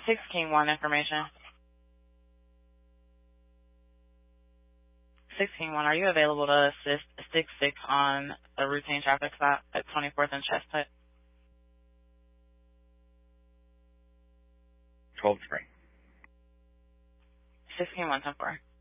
16-1 information. 16-1, are you available to assist 6-6 on a routine traffic stop at 24th and Chestnut? 12 Spring. 16-1, 10-4.